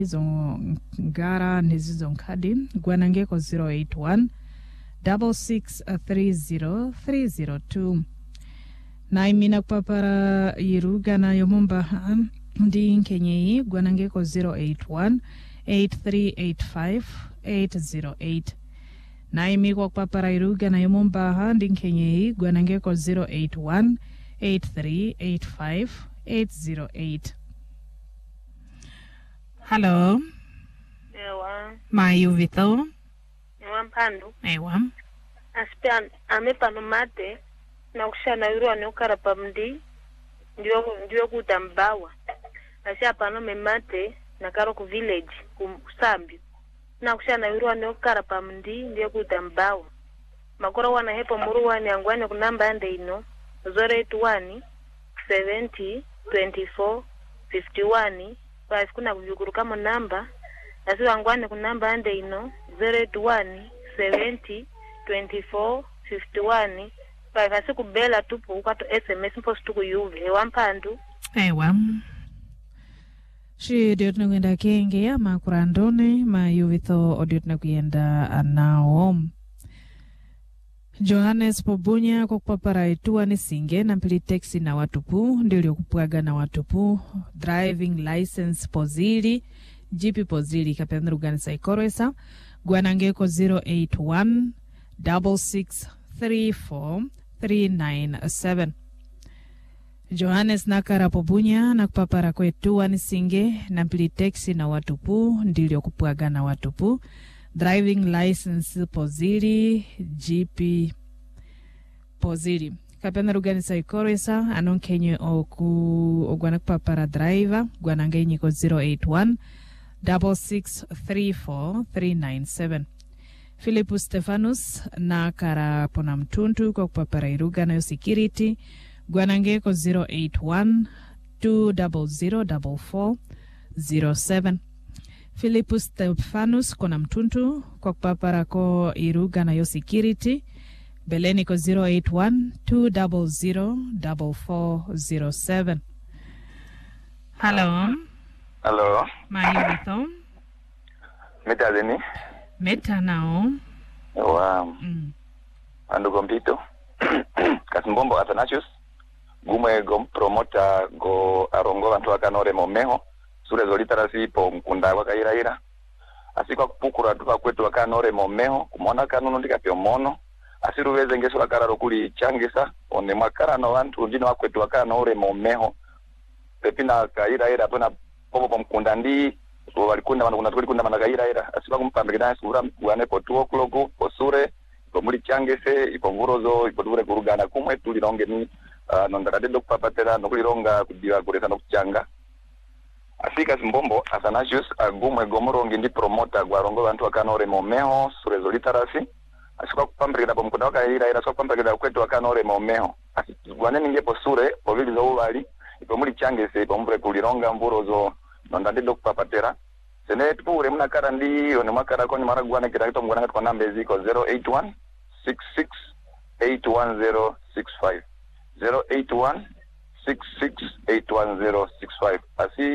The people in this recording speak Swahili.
Ngara Nizizo Nkadi Gwanangeko 081 6630 na imina kupapara Yiruga na Yomumba ndi Nkenyei Gwanangeko 081 8385 808 na imi kwa kupapara Yiruga na Yomumba ndi Nkenyei Gwanangeko 081 8385 808. Hello. Ewa. Mayuvito. Ewa mpandu. Ewa. Aspian amepano mate na kushana yuru anokara pamdi ndio kutambawa. Asia pano memate na karo ku village kusambi. Na kushana yuru anokara pamdi ndio kutambawa. Makora wana hepo muruwani angwane kunamba ande ino 081 70 24 51 kwa kuna kujukuru kama namba nasi wangwane kunamba ande ino 081 70 24 51 kwa kasi kubela tupu ukato SMS mpo stuku yuve ewa mpandu. Ewa shi diotna kuenda kenge ya makurandone ma yuvitho odiotna kuenda anao Johannes Pobunya kwa kupapara ituwa ni singe na mpili teksi na watupu ndilio kupuaga na watupu driving license pozili GP pozili kapendru gani saikoroesa Gwanangeko 081 6634 397 Johannes Nakara Pobunya na kupapara kwetuwa ni singe na mpili teksi na watupu ndilio kupuaga na watupu driving license pozili GP pozili kapena rugani saikoresa anonkenye ogwana kupapara driver gwanangenye ko 081 6634 397 Philipus Stefanus na kara pona mtuntu kwa kupapara iruga na yo security gwanange ko 081 200 4407 Philipus Stefanus kona mtuntu kwa kupapara ko iruga na yo security beleni ko 081 200 4407. Hello. Hello. Mayuvito. Meta zini? Meta nao. Wow. Andu gompito. Kasimbombo Athanasius. Gume gom promota go arongo vantu akanore momeho. Sure zolitarasi po mkunda kwa kairaira. Asikwa kupukura tuka kwetu akanore momeho. Kumona kanunu ndikapio mono. Asiru weze ngesu wakararo kuli changisa. One makara no vantu ujino wakwetu akanore momeho. Pepina kairaira pona popo po mkunda ndi. Walikunda wana kuna tulikunda mana kairaira. Asikwa kumpambe kidana sura wane po tuo kulogu. Po sure. Ipo muli changese. Ipo mvurozo. Ipo dure kurugana kumwe. Tulironge ni nondaradendo kupapatela. Nukulironga kudiwa kuresa nukuchanga. Asika simbombo Athanasius agumwe gomorongi ndi promota gwarongo vantu akanore momeho surezo litarasi asika kupambirira po mkunda wakaira ira asika kupambirira kwetu akanore momeho asigwane ningepo sure povili zo uvali ipo muli changese ipo mvure kulironga mvurozo nondadido kupapatera sene tupure muna kara ndi one makara koni maragwane kitakito mgwana kwa namba eziko 081 66 81065 081 66 81065 asi